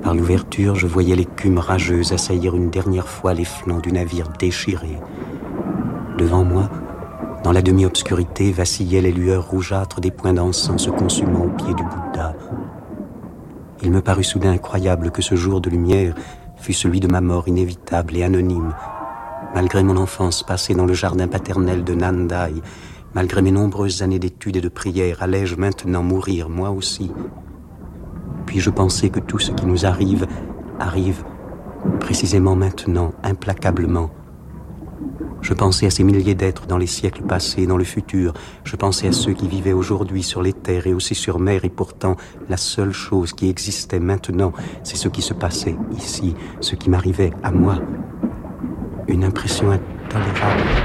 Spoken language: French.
Par l'ouverture, je voyais l'écume rageuse assaillir une dernière fois les flancs du navire déchiré. Devant moi, dans la demi-obscurité, vacillaient les lueurs rougeâtres des points d'encens se consumant au pied du Bouddha. Il me parut soudain incroyable que ce jour de lumière fût celui de ma mort inévitable et anonyme. Malgré mon enfance passée dans le jardin paternel de Nandai, malgré mes nombreuses années d'études et de prières, allais-je maintenant mourir, moi aussi? Puis je pensais que tout ce qui nous arrive, arrive précisément maintenant, implacablement. Je pensais à ces milliers d'êtres dans les siècles passés, dans le futur. Je pensais à ceux qui vivaient aujourd'hui sur les terres et aussi sur mer. Et pourtant, la seule chose qui existait maintenant, c'est ce qui se passait ici, ce qui m'arrivait à moi. Une impression intolérable.